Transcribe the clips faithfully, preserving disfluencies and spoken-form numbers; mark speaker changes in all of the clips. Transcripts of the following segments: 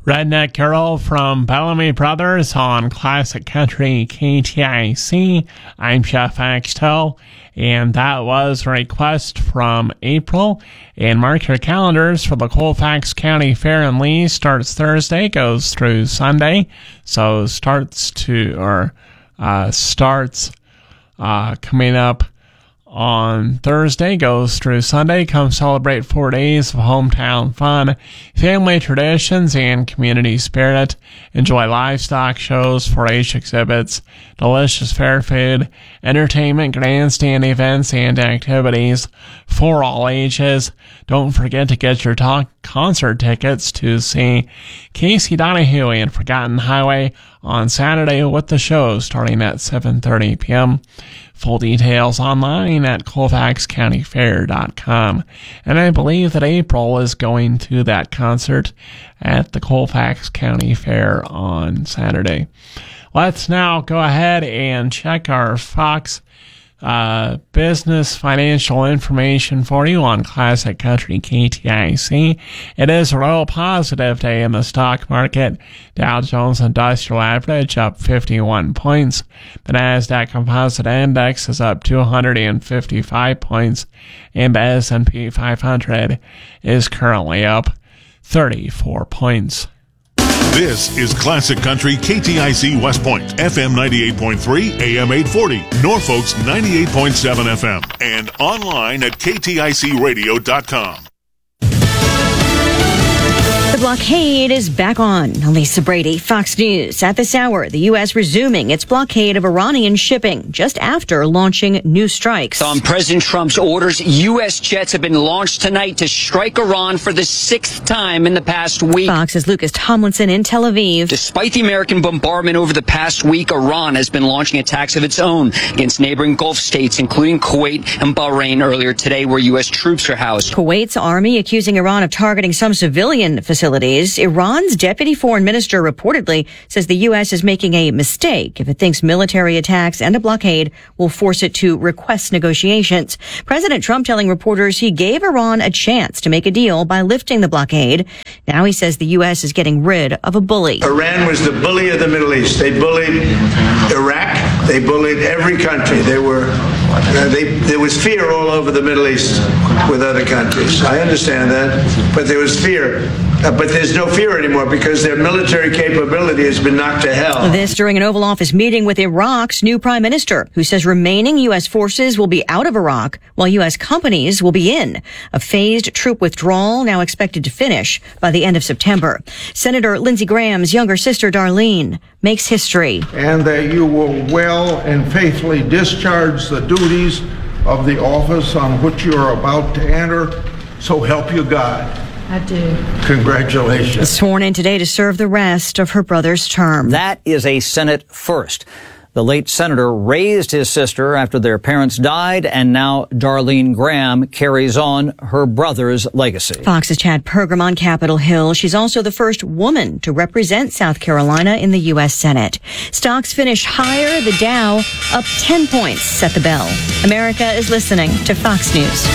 Speaker 1: Redneck Girl from Bellamy Brothers on Classic Country K T I C. I'm Jeff Axtell, and that was a request from April. And mark your calendars for the Colfax County Fair in Lee. Starts Thursday, goes through Sunday. So starts to, or uh, starts uh, coming up on Thursday, goes through Sunday. Come celebrate four days of hometown fun, family traditions, and community spirit. Enjoy livestock shows, four H exhibits, delicious fair food, entertainment, grandstand events, and activities for all ages. Don't forget to get your talk concert tickets to see Casey Donahue and Forgotten Highway on Saturday with the show starting at seven thirty p.m. Full details online at colfax county fair dot com. And I believe that April is going to that concert at the Colfax County Fair on Saturday. Let's now go ahead and check our Fox uh, business financial information for you on Classic Country K T I C. It is a real positive day in the stock market. Dow Jones Industrial Average up fifty-one points. The NASDAQ Composite Index is up two hundred fifty-five points, and the S and P five hundred is currently up thirty-four points.
Speaker 2: This is Classic Country K T I C West Point, F M ninety-eight point three, A M eight forty, Norfolk's ninety-eight point seven F M, and online at k t i c radio dot com.
Speaker 3: The blockade is back on. Lisa Brady, Fox News. At this hour, the U S resuming its blockade of Iranian shipping just after launching new strikes.
Speaker 4: On President Trump's orders, U S jets have been launched tonight to strike Iran for the sixth time in the past week.
Speaker 3: Fox's Lucas Tomlinson in Tel Aviv.
Speaker 4: Despite the American bombardment over the past week, Iran has been launching attacks of its own against neighboring Gulf states, including Kuwait and Bahrain earlier today, where U S troops are housed.
Speaker 3: Kuwait's army accusing Iran of targeting some civilian facilities. Iran's deputy foreign minister reportedly says the U S is making a mistake if it thinks military attacks and a blockade will force it to request negotiations. President Trump telling reporters he gave Iran a chance to make a deal by lifting the blockade. Now he says the U S is getting rid of a bully.
Speaker 5: Iran was the bully of the Middle East. They bullied Iraq. They bullied every country. They were, uh, they, there was fear all over the Middle East with other countries. I understand that, but there was fear. Uh, but there's no fear anymore because their military capability has been knocked to hell.
Speaker 3: This during an Oval Office meeting with Iraq's new prime minister, who says remaining U S forces will be out of Iraq while U S companies will be in. A phased troop withdrawal now expected to finish by the end of September. Senator Lindsey Graham's younger sister, Darlene, makes history.
Speaker 6: And that you will well and faithfully discharge the duties of the office on which you are about to enter. So help you God.
Speaker 7: I do.
Speaker 6: Congratulations.
Speaker 3: Sworn in today to serve the rest of her brother's term.
Speaker 8: That is a Senate first. The late senator raised his sister after their parents died, and now Darlene Graham carries on her brother's legacy.
Speaker 3: Fox's Chad Pergram on Capitol Hill. She's also the first woman to represent South Carolina in the U S Senate. Stocks finish higher, the Dow up ten points at the bell. America is listening to Fox News.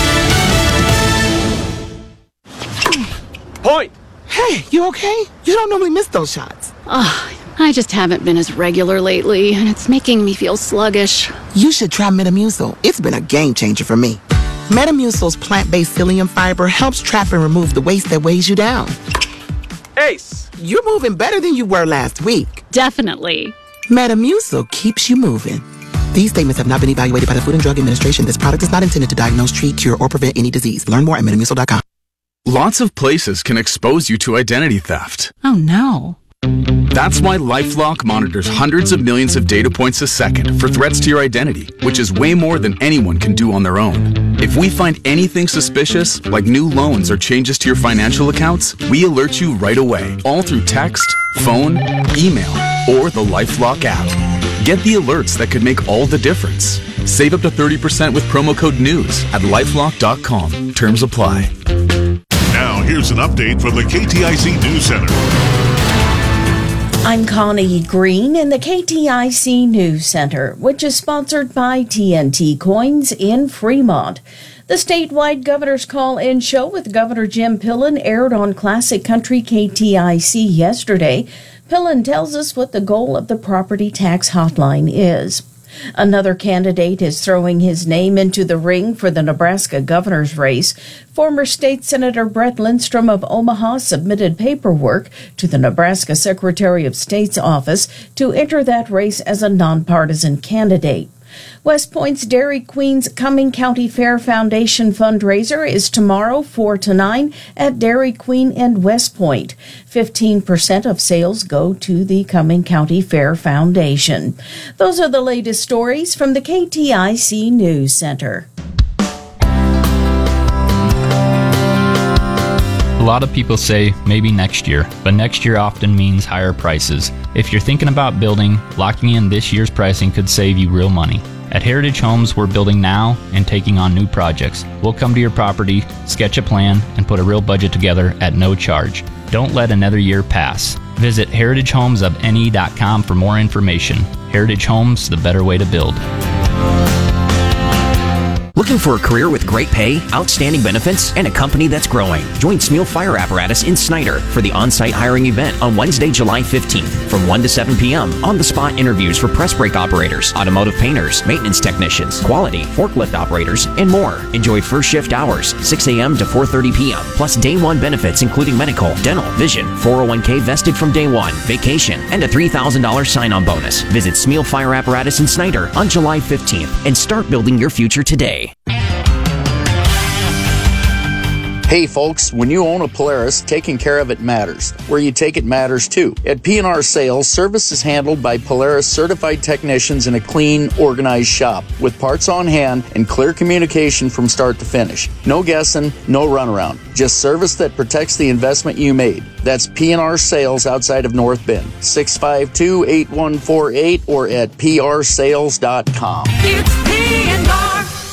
Speaker 9: Point! Hey, you okay? You don't normally miss those shots.
Speaker 7: Oh, I just haven't been as regular lately, and it's making me feel sluggish.
Speaker 9: You should try Metamucil. It's been a game changer for me. Metamucil's plant-based psyllium fiber helps trap and remove the waste that weighs you down. Ace! You're moving better than you were last week.
Speaker 7: Definitely.
Speaker 9: Metamucil keeps you moving. These statements have not been evaluated by the Food and Drug Administration. This product is not intended to diagnose, treat, cure, or prevent any disease. Learn more at metamucil dot com.
Speaker 10: Lots of places can expose you to identity theft.
Speaker 7: Oh, no.
Speaker 10: That's why LifeLock monitors hundreds of millions of data points a second for threats to your identity, which is way more than anyone can do on their own. If we find anything suspicious, like new loans or changes to your financial accounts, we alert you right away, all through text, phone, email, or the LifeLock app. Get the alerts that could make all the difference. Save up to thirty percent with promo code NEWS at lifelock dot com. Terms apply.
Speaker 2: Now, here's an update from the K T I C News Center.
Speaker 11: I'm Connie Green in the K T I C News Center, which is sponsored by T N T Coins in Fremont. The statewide Governor's Call-In show with Governor Jim Pillen aired on Classic Country K T I C yesterday. Pillen tells us what the goal of the property tax hotline is. Another candidate is throwing his name into the ring for the Nebraska governor's race. Former State Senator Brett Lindstrom of Omaha submitted paperwork to the Nebraska Secretary of State's office to enter that race as a nonpartisan candidate. West Point's Dairy Queen's Cumming County Fair Foundation fundraiser is tomorrow four to nine at Dairy Queen in West Point. fifteen percent of sales go to the Cumming County Fair Foundation. Those are the latest stories from the K T I C News Center.
Speaker 12: A lot of people say maybe next year, but next year often means higher prices. If you're thinking about building, locking in this year's pricing could save you real money. At Heritage Homes, we're building now and taking on new projects. We'll come to your property, sketch a plan, and put a real budget together at no charge. Don't let another year pass. Visit heritage homes of n e dot com for more information. Heritage Homes, the better way to build.
Speaker 13: Looking for a career with great pay, outstanding benefits, and a company that's growing? Join Smeal Fire Apparatus in Snyder for the on-site hiring event on Wednesday, July fifteenth from one to seven p.m. On-the-spot interviews for press brake operators, automotive painters, maintenance technicians, quality, forklift operators, and more. Enjoy first shift hours, six a.m. to four thirty p.m., plus day one benefits including medical, dental, vision, four oh one k vested from day one, vacation, and a three thousand dollars sign-on bonus. Visit Smeal Fire Apparatus in Snyder on July fifteenth and start building your future today.
Speaker 14: Hey folks, when you own a Polaris, taking care of it matters. Where you take it matters too. At P and R Sales, service is handled by Polaris certified technicians in a clean, organized shop with parts on hand and clear communication from start to finish. No guessing, no runaround. Just service that protects the investment you made. That's P and R Sales outside of North Bend. six five two, eight one four eight or at p r sales dot com.
Speaker 15: It's P and R.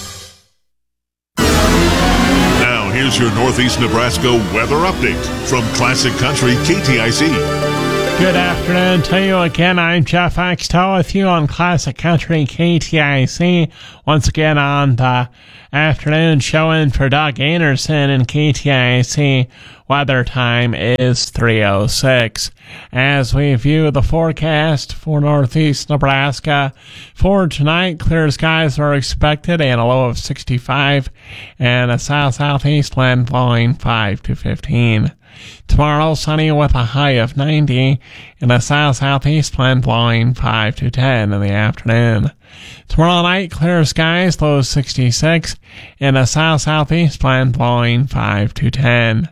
Speaker 2: Here's your Northeast Nebraska weather update from Classic Country K T I C.
Speaker 1: Good afternoon to you again. I'm Jeff Axtell with you on Classic Country K T I C. Once again on the afternoon showing for Doug Anderson in K T I C. Weather time is three oh six. As we view the forecast for Northeast Nebraska, for tonight, clear skies are expected and a low of sixty-five and a south-southeast wind blowing five to fifteen. Tomorrow, sunny with a high of ninety and a south-southeast wind blowing five to ten in the afternoon. Tomorrow night, clear skies, low of sixty-six and a south-southeast wind blowing five to ten.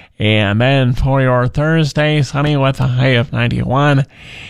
Speaker 1: And then for your Thursday, sunny with a high of ninety-one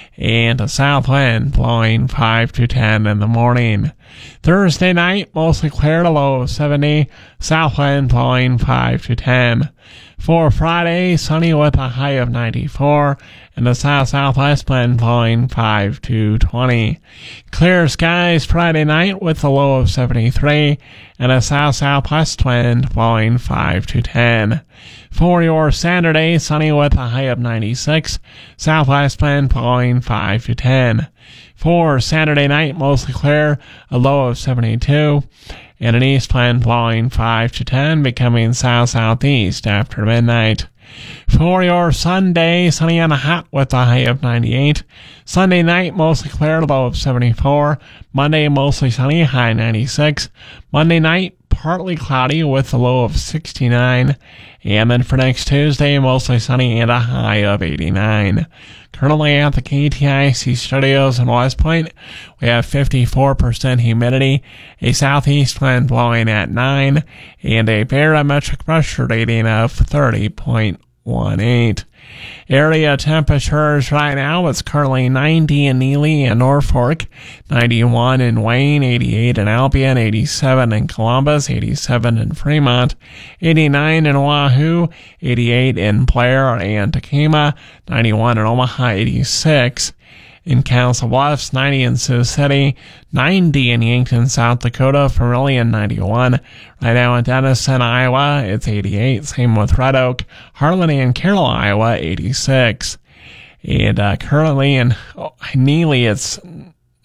Speaker 1: and a south wind blowing five to ten in the morning. Thursday night, mostly clear, a low of seventy, south wind blowing five to ten. For Friday, sunny with a high of ninety-four and a south-southwest wind blowing five to twenty. Clear skies Friday night with a low of seventy-three and a south-southwest wind blowing five to ten. For your Saturday, sunny with a high of ninety-six, southwest wind blowing five to ten. For Saturday night, mostly clear, a low of seventy-two, and an east wind blowing five to ten, becoming south-southeast after midnight. For your Sunday, sunny and hot with a high of ninety-eight. Sunday night, mostly clear, low of seventy-four. Monday, mostly sunny, high ninety-six. Monday night, partly cloudy with a low of sixty-nine. And then for next Tuesday, mostly sunny and a high of eighty-nine. Currently at the K T I C studios in West Point, we have fifty-four percent humidity, a southeast wind blowing at nine, and a barometric pressure reading of thirty point one eight. Area temperatures right now, it's currently ninety in Neely and Norfolk, ninety-one in Wayne, eighty-eight in Albion, eighty-seven in Columbus, eighty-seven in Fremont, eighty-nine in Wahoo, eighty-eight in Blair and Tacoma, ninety-one in Omaha, eighty-six in Council Bluffs, ninety in Sioux City, ninety in Yankton, South Dakota, Vermillion, ninety-one. Right now in Denison, Iowa, it's eighty-eight. Same with Red Oak, Harlan and Carroll, Iowa, eighty-six. And uh, currently in oh, Neely, it's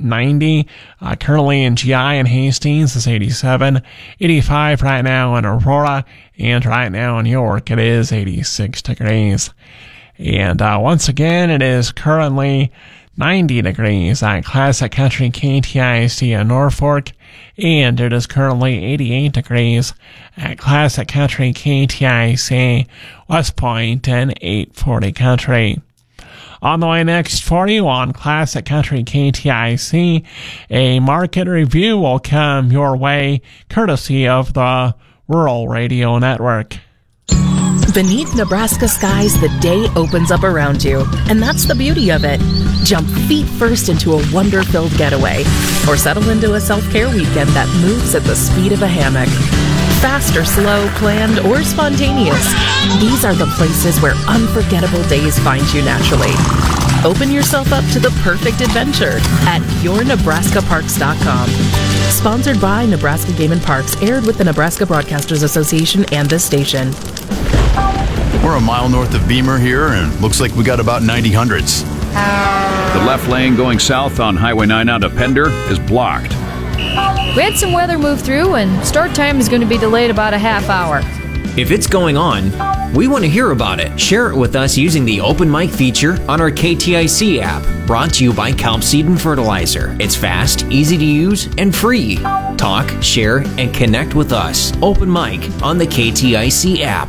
Speaker 1: ninety. Uh, currently in G I and Hastings, it's eighty-seven. eighty-five right now in Aurora. And right now in York, it is eighty-six degrees. And uh, once again, it is currently ninety degrees at Classic Country K T I C in Norfolk. And it is currently eighty-eight degrees at Classic Country K T I C West Point and eight forty Country. On the way next for you on Classic Country K T I C, a market review will come your way courtesy of the Rural Radio Network.
Speaker 16: Beneath Nebraska skies, the day opens up around you, and that's the beauty of it. Jump feet first into a wonder-filled getaway, or settle into a self-care weekend that moves at the speed of a hammock. Fast or slow, planned or spontaneous, these are the places where unforgettable days find you naturally. Open yourself up to the perfect adventure at your nebraska parks dot com. Sponsored by Nebraska Game and Parks, aired with the Nebraska Broadcasters Association and this station.
Speaker 17: We're a mile north of Beamer here, and looks like we got about ninety hundreds.
Speaker 18: The left lane going south on Highway nine out of Pender is blocked.
Speaker 19: We had some weather move through, and start time is going to be delayed about a half hour.
Speaker 13: If it's going on, we want to hear about it. Share it with us using the Open Mic feature on our K T I C app, brought to you by Kelp Seed and Fertilizer. It's fast, easy to use, and free. Talk, share, and connect with us. Open Mic on the K T I C app.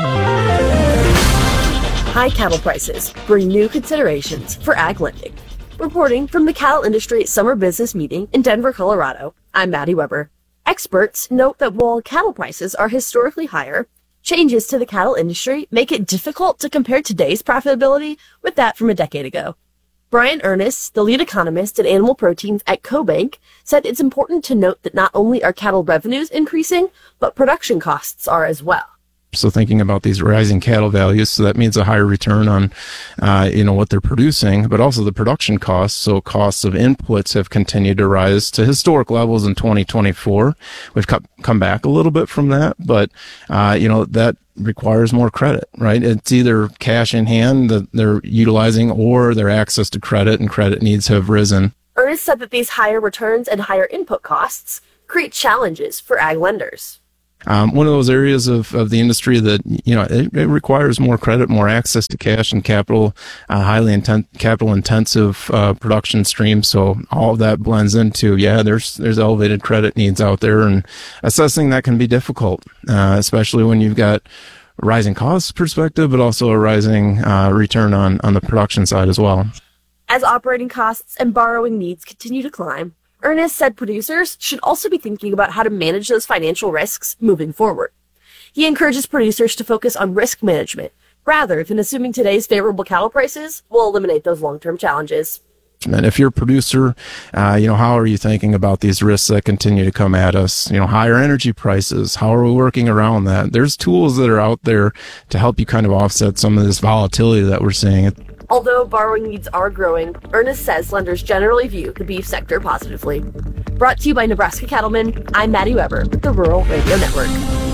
Speaker 20: High cattle prices bring new considerations for ag lending. Reporting from the Cattle Industry Summer Business Meeting in Denver, Colorado, I'm Maddie Weber. Experts note that while cattle prices are historically higher, changes to the cattle industry make it difficult to compare today's profitability with that from a decade ago. Brian Ernest, the lead economist at animal proteins at CoBank, said it's important to note that not only are cattle revenues increasing, but production costs are as well.
Speaker 21: So thinking about these rising cattle values, so that means a higher return on, uh, you know, what they're producing, but also the production costs. So costs of inputs have continued to rise to historic levels in twenty twenty-four. We've come back a little bit from that, but, uh, you know, that requires more credit, right? It's either cash in hand that they're utilizing or their access to credit, and credit needs have risen.
Speaker 20: Ernest said that these higher returns and higher input costs create challenges for ag lenders.
Speaker 21: Um, one of those areas of, of the industry that, you know, it, it requires more credit, more access to cash and capital, uh, highly inten- capital intensive, uh, production streams. So all of that blends into, yeah, there's, there's elevated credit needs out there, and assessing that can be difficult, uh, especially when you've got rising cost perspective, but also a rising, uh, return on, on the production side as well.
Speaker 20: As operating costs and borrowing needs continue to climb, Ernest said producers should also be thinking about how to manage those financial risks moving forward. He encourages producers to focus on risk management rather than assuming today's favorable cattle prices will eliminate those long-term challenges.
Speaker 21: And if you're a producer, uh, you know, how are you thinking about these risks that continue to come at us? You know, higher energy prices, how are we working around that? There's tools that are out there to help you kind of offset some of this volatility that we're seeing.
Speaker 20: Although borrowing needs are growing, Ernest says lenders generally view the beef sector positively. Brought to you by Nebraska Cattlemen, I'm Maddie Weber with the Rural Radio Network.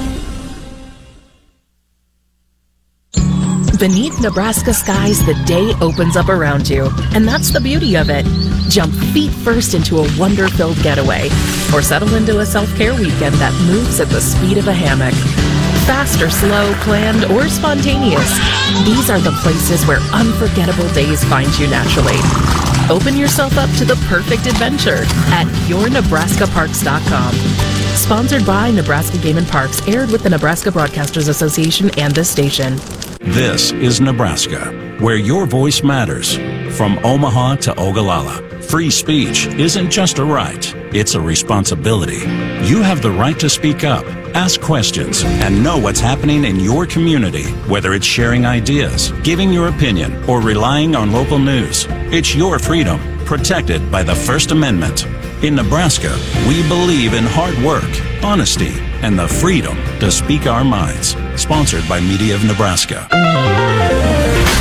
Speaker 16: Beneath Nebraska skies, the day opens up around you, and that's the beauty of it. Jump feet first into a wonder-filled getaway, or settle into a self-care weekend that moves at the speed of a hammock. Fast or slow, planned or spontaneous, these are the places where unforgettable days find you naturally. Open yourself up to the perfect adventure at your nebraska parks dot com. Sponsored by Nebraska Game and Parks, aired with the Nebraska Broadcasters Association and this station.
Speaker 22: This is Nebraska, where your voice matters. From Omaha to Ogallala, free speech isn't just a right, it's a responsibility. You have the right to speak up, ask questions, and know what's happening in your community, whether it's sharing ideas, giving your opinion, or relying on local news. It's your freedom, protected by the First Amendment. In Nebraska, we believe in hard work, honesty, and the freedom to speak our minds. Sponsored by Media of Nebraska.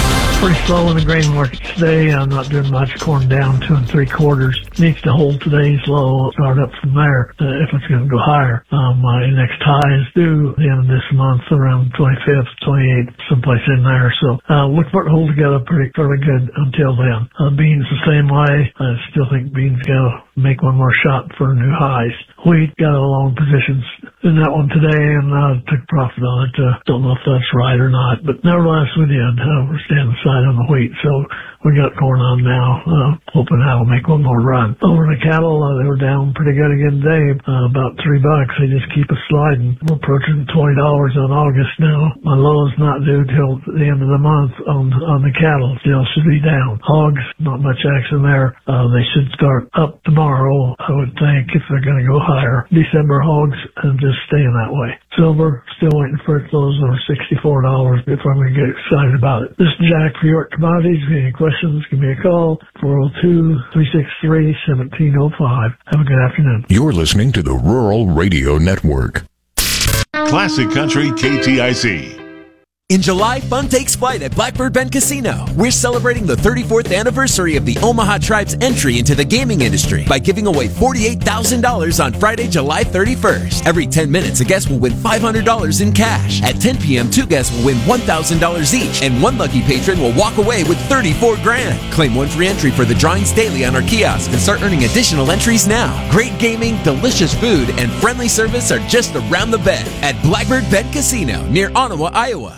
Speaker 4: Pretty slow in the grain market today. I'm not doing much. Corn down two and three quarters. Needs to hold today's low. Start up from there uh, if it's going to go higher. Um, my next high is due at the end of this month, around twenty-fifth, twenty-eighth, someplace in there. So uh, look for it to hold together pretty fairly good until then. Uh, beans the same way. I still think beans got to make one more shot for new highs. Wheat got a long positions in that one today and uh, took profit on it. Uh, don't know if that's right or not, but nevertheless we did. Uh, we're staying aside on the wheat, so we got corn on now, uh, hoping that'll make one more run. Over the cattle, uh, they were down pretty good again today, uh, about three bucks. They just keep us sliding. We're approaching twenty dollars on August now. My low is not due till the end of the month on on the cattle. Still should be down. Hogs, not much action there. Uh, they should start up tomorrow, I would think, if they're going to go higher. December hogs, and just staying that way. Silver, still waiting for it to close over sixty-four dollars before I'm going to get excited about it. This is Jack for York Commodities. If you have any questions, give me a call, four oh two, three six three, one seven oh five. Have a good afternoon.
Speaker 2: You're listening to the Rural Radio Network. Classic Country K T I C.
Speaker 5: In July, fun takes flight at Blackbird Bend Casino. We're celebrating the thirty-fourth anniversary of the Omaha Tribe's entry into the gaming industry by giving away forty-eight thousand dollars on Friday, July thirty-first. Every ten minutes, a guest will win five hundred dollars in cash. At ten p.m., two guests will win one thousand dollars each, and one lucky patron will walk away with thirty-four grand. Claim one free entry for the drawings daily on our kiosk and start earning additional entries now. Great gaming, delicious food, and friendly service are just around the bend at Blackbird Bend Casino near Ottawa, Iowa.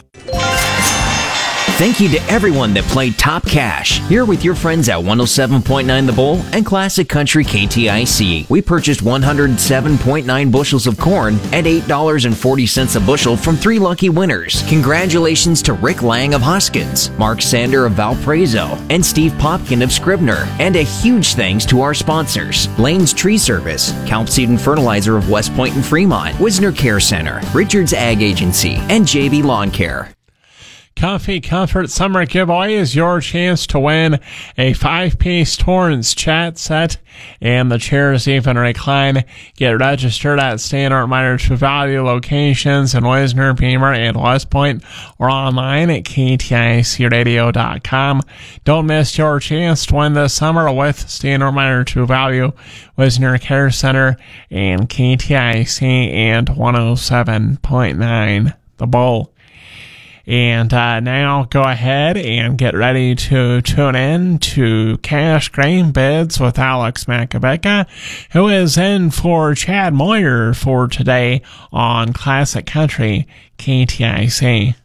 Speaker 13: Thank you to everyone that played Top Cash. Here with your friends at one oh seven point nine The Bull and Classic Country K T I C. We purchased one hundred seven point nine bushels of corn at eight dollars and forty cents a bushel from three lucky winners. Congratulations to Rick Lang of Hoskins, Mark Sander of Valparaiso, and Steve Popkin of Scribner. And a huge thanks to our sponsors: Lane's Tree Service, Kelp Seed and Fertilizer of West Point and Fremont, Wisner Care Center, Richards Ag Agency, and J B Lawn Care.
Speaker 1: Coffee Comfort Summer Giveaway is your chance to win a five-piece Torrance chat set and the chairs even recline. Get registered at Standard Minor True Value locations in Wisner, Beamer, and West Point, or online at K T I C radio dot com. Don't miss your chance to win this summer with Standard Minor True Value, Wisner Care Center, and K T I C and one oh seven point nine The Bull. And uh, now go ahead and get ready to tune in to Cash Grain Bids with Alex Macabecca, who is in for Chad Moyer for today on Classic Country K T I C.